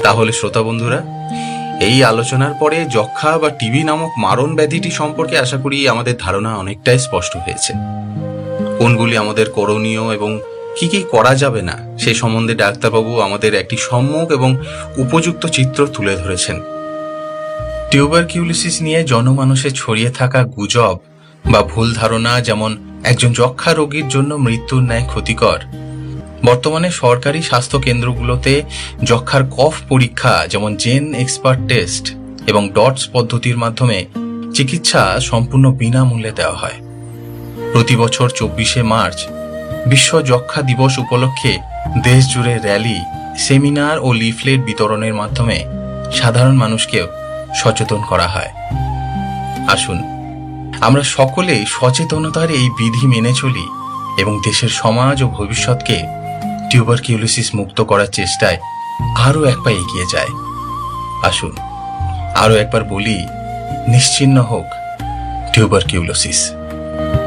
তাহলে শ্রোতা বন্ধুরা, এই আলোচনার পরে যক্ষা বা টিবি নামক মারণ ব্যাধিটি সম্পর্কে আশা করি আমাদের ধারণা অনেকটাই স্পষ্ট হয়েছে। কোনগুলি আমাদের করণীয় এবং কি কি করা যাবে না সে সম্বন্ধে ডাক্তারবাবু আমাদের একটি সম্যক এবং উপযুক্ত চিত্র তুলে ধরেছেন। টিউবারকিউলোসিস নিয়ে জনমানসে ছড়িয়ে থাকা গুজব বা ভুল ধারণা, যেমন একজন যক্ষা রোগীর জন্য মৃত্যুর ন্যায় ক্ষতিকর, বর্তমানে সরকারি স্বাস্থ্য কেন্দ্রগুলোতে যক্ষার কফ পরীক্ষা যেমন জেন এক্সপার্ট টেস্ট এবং ডটস পদ্ধতির মাধ্যমে চিকিৎসা সম্পূর্ণ বিনামূল্যে দেওয়া হয়। প্রতি বছর 24শে মার্চ বিশ্ব যক্ষা দিবস উপলক্ষে দেশ জুড়ে র্যালি, সেমিনার ও লিফলেট বিতরণের মাধ্যমে সাধারণ মানুষকেও সচেতন করা হয়। আসুন আমরা সকলেই সচেতনতার এই বিধি মেনে চলি এবং দেশের সমাজ ও ভবিষ্যৎকে টিউবারকিউলোসিস মুক্ত করার চেষ্টায় আরও এক পা এগিয়ে যায়। আসুন আরও একবার বলি, নিশ্চিহ্ন হোক টিউবারকিউলোসিস।